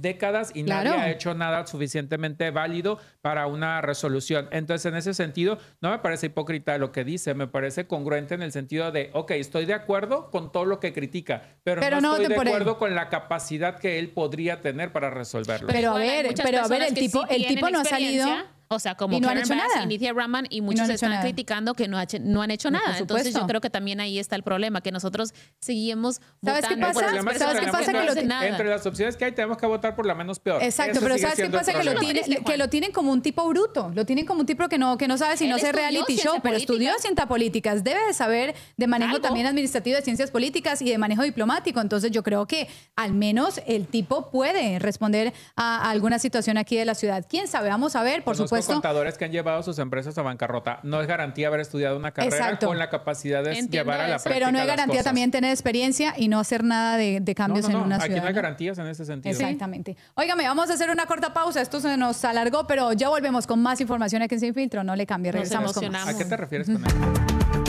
décadas y Claro. nadie ha hecho nada suficientemente válido para una resolución. Entonces, en ese sentido, no me parece hipócrita lo que dice, me parece congruente en el sentido de, ok, estoy de acuerdo con todo lo que critica, pero no no estoy voten de por él. acuerdo con la capacidad que él podría tener para resolverlo. Pero a igual hay ver, muchas el personas que tipo, sí el tipo tienen no ha salido. experiencia, o sea, como y no han Karen hecho Bass nada. y Nithya Raman, y muchos no han hecho están nada. criticando que no han hecho Por nada. Entonces supuesto. yo creo que también ahí está el problema, que nosotros seguimos ¿Sabes qué votando por pasa? las El problema es personas ¿Sabes qué que pasa? no Que hacen nada. entre las opciones que hay tenemos que votar por la menos peor. Exacto, Eso pero sigue ¿sabes qué siendo el pasa? Que problema. lo tienen como un tipo bruto, lo tienen como un tipo que no sabe si Él no hace estudió reality ciencia show, pero política. estudió ciencia políticas, debe de saber de manejo Algo. también administrativo de ciencias políticas y de manejo diplomático. Entonces yo creo que al menos el tipo puede responder a alguna situación aquí de la ciudad. ¿Quién sabe? Vamos a ver, por Conozco supuesto. contadores que han llevado sus empresas a bancarrota. No es garantía haber estudiado una carrera Exacto. con la capacidad de Entiendo llevar a la eso. práctica Pero no hay las garantía cosas. también tener experiencia y no hacer nada de cambios en una aquí ciudad. no hay ¿no? garantías en ese sentido. Exactamente. Óigame, vamos a hacer una corta pausa. Esto se nos alargó, pero ya volvemos con más información aquí en Sin Filtro. No le cambie, Nos regresamos con más. emocionamos. ¿A qué te refieres con eso?